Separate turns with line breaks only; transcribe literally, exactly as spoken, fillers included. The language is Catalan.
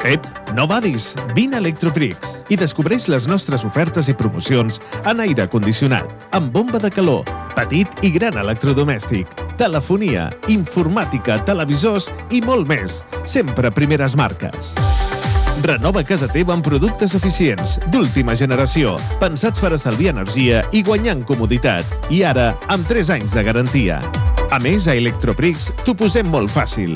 Ep, no badis, vine a Electroprix i descobreix les nostres ofertes i promocions en aire condicionat, amb bomba de calor, petit i gran electrodomèstic, telefonia, informàtica, televisors i molt més, sempre primeres marques. Renova casa teva amb productes eficients, d'última generació, pensats per estalviar energia i guanyar en comoditat. I ara, amb tres anys de garantia. A més, a Electroprix t'ho posem molt fàcil.